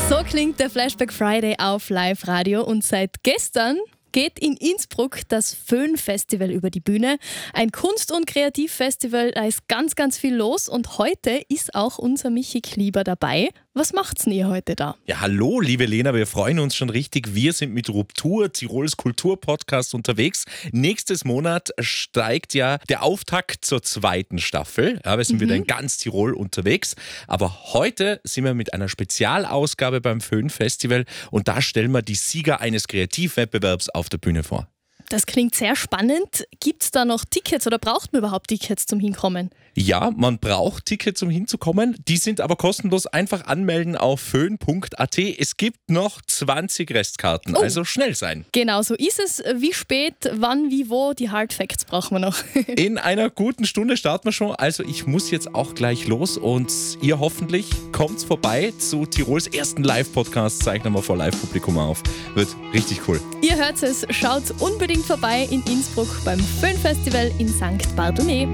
So klingt der Flashback Friday auf Live-Radio und seit gestern geht in Innsbruck das Föhn-Festival über die Bühne. Ein Kunst- und Kreativfestival, da ist ganz, ganz viel los und heute ist auch unser Michi Klieber dabei. Was macht's denn ihr heute da? Ja, hallo, liebe Lena, wir freuen uns schon richtig. Wir sind mit Ruptur, Tirols Kulturpodcast unterwegs. Nächstes Monat steigt ja der Auftakt zur 2. Staffel. Ja, wir sind wieder in ganz Tirol unterwegs. Aber heute sind wir mit einer Spezialausgabe beim Föhn-Festival und da stellen wir die Sieger eines Kreativwettbewerbs auf der Bühne vor. Das klingt sehr spannend. Gibt's da noch Tickets oder braucht man überhaupt Tickets zum Hinkommen? Ja, man braucht Tickets, um hinzukommen. Die sind aber kostenlos. Einfach anmelden auf föhn.at. Es gibt noch 20 Restkarten, also schnell sein. Genau, so ist es. Wie spät, wann, wie, wo, die Hard Facts brauchen wir noch. In einer guten Stunde starten wir schon. Also ich muss jetzt auch gleich los und ihr hoffentlich kommt vorbei zu Tirols ersten Live-Podcast. Zeichnen wir vor Live-Publikum auf. Wird richtig cool. Ihr hört es, schaut unbedingt vorbei in Innsbruck beim Föhn-Festival in St. Bartholomä.